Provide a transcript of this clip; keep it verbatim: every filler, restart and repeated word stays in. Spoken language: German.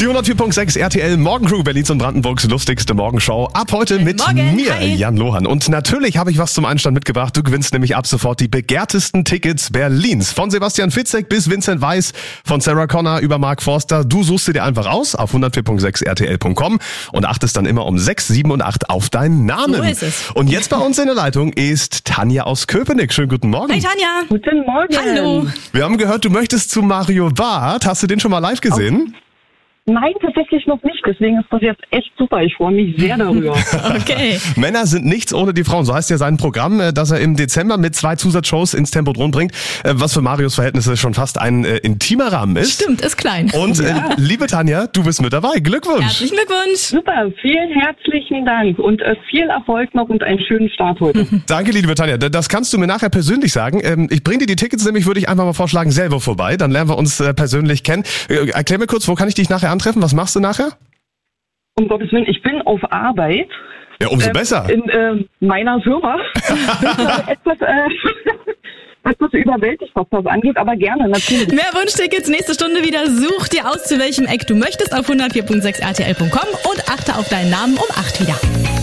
Die hundertvier Komma sechs R T L Morgencrew, Berlins und Brandenburgs lustigste Morgenshow. Ab heute mit Morgen. mir, Hi. Jan Lohan. Und natürlich habe ich was zum Einstand mitgebracht. Du gewinnst nämlich ab sofort die begehrtesten Tickets Berlins. Von Sebastian Fitzek bis Vincent Weiss, von Sarah Connor über Mark Forster. Du suchst sie dir einfach aus auf hundertvier Komma sechs R T L Punkt com und achtest dann immer um sechs, sieben und acht auf deinen Namen. So ist es. Und jetzt bei uns in der Leitung ist Tanja aus Köpenick. Schönen guten Morgen. Hi Tanja. Guten Morgen. Hallo. Wir haben gehört, du möchtest zu Mario Barth. Hast du den schon mal live gesehen? Nein, tatsächlich noch nicht. Deswegen ist das jetzt echt super. Ich freue mich sehr darüber. Okay. Männer sind nichts ohne die Frauen. So heißt ja sein Programm, äh, das er im Dezember mit zwei Zusatzshows ins Tempodrom bringt, äh, was für Marios Verhältnisse schon fast ein äh, intimer Rahmen ist. Stimmt, ist klein. Und äh, liebe Tanja, du bist mit dabei. Glückwunsch. Herzlichen Glückwunsch. Super, vielen herzlichen Dank und äh, viel Erfolg noch und einen schönen Start heute. Danke, liebe Tanja. D- Das kannst du mir nachher persönlich sagen. Ähm, ich bringe dir die Tickets nämlich, würde ich einfach mal vorschlagen, selber vorbei. Dann lernen wir uns äh, persönlich kennen. Äh, erklär mir kurz, wo kann ich dich nachher antreffen? Was machst du nachher? Um Gottes Willen, ich bin auf Arbeit. Ja, umso äh, besser. In äh, meiner Firma. bin gerade etwas, äh, etwas überwältigt, was das angeht, aber gerne, natürlich. Mehr Wunschtickets nächste Stunde wieder. Such dir aus, zu welchem Eck du möchtest auf hundertvier Komma sechs R T L Punkt com und achte auf deinen Namen um acht wieder.